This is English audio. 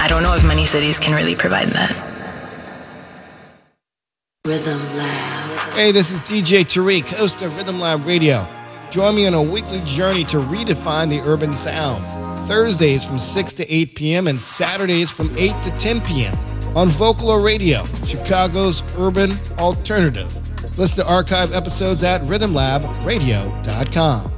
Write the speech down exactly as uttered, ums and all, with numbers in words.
I don't know if many cities can really provide that. Rhythm Lab. Hey, this is D J Tariq, host of Rhythm Lab Radio. Join me on a weekly journey to redefine the urban sound. Thursdays from six to eight p.m. and Saturdays from eight to ten p.m. on Vocalo Radio, Chicago's urban alternative. Listen to archive episodes at rhythm lab radio dot com.